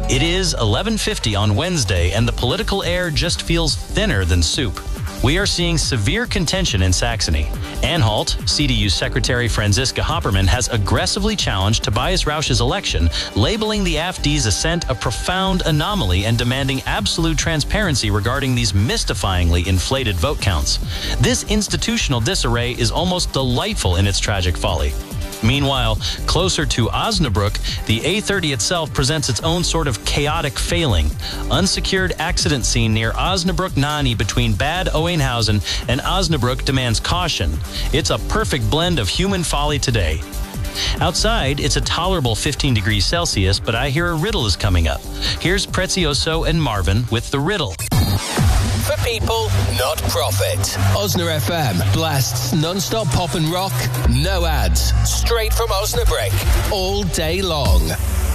It is 11:50 on Wednesday, and the political air just feels thinner than soup. We are seeing severe contention in Saxony. Anhalt, CDU Secretary Franziska Hoppermann, has aggressively challenged Tobias Rausch's election, labeling the AfD's ascent a profound anomaly and demanding absolute transparency regarding these mystifyingly inflated vote counts. This institutional disarray is almost delightful in its tragic folly. Meanwhile, closer to Osnabrück, the A30 itself presents its own sort of chaotic failing. Unsecured accident scene near Osnabrück-Nani between Bad Oeynhausen and Osnabrück demands caution. It's a perfect blend of human folly today. Outside, it's a tolerable 15 degrees Celsius, but I hear a riddle is coming up. Here's Prezioso and Marvin with the riddle. For people, not profit. Osna FM blasts non-stop pop and rock, no ads, straight from Osnabrück, all day long.